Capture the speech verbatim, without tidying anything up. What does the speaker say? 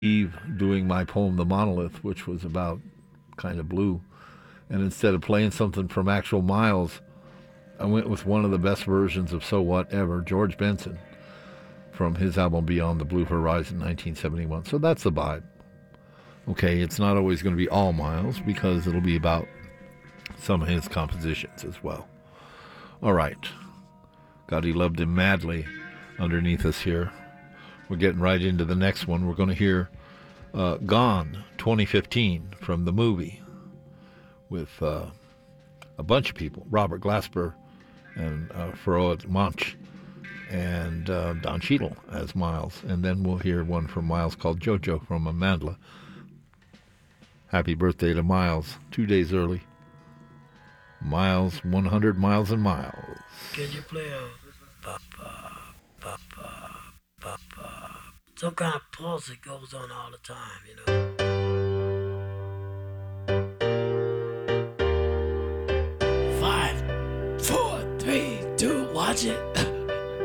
Eve doing my poem, The Monolith, which was about kind of blue. And instead of playing something from actual Miles, I went with one of the best versions of So What ever, George Benson, from his album Beyond the Blue Horizon, nineteen seventy-one. So that's the vibe. Okay, it's not always going to be all Miles because it'll be about some of his compositions as well. All right. God, he loved him madly underneath us here. We're getting right into the next one. We're going to hear uh, Gone, twenty fifteen, from the movie with uh, a bunch of people, Robert Glasper and uh, Feroz Monch and uh, Don Cheadle as Miles. And then we'll hear one from Miles called Jojo from Amandla. Happy birthday to Miles, two days early. Miles, one hundred miles and miles. Can you play a ba-ba, ba-ba, ba-ba? Some kind of pulse that goes on all the time, you know? Five, four, three, two, watch it.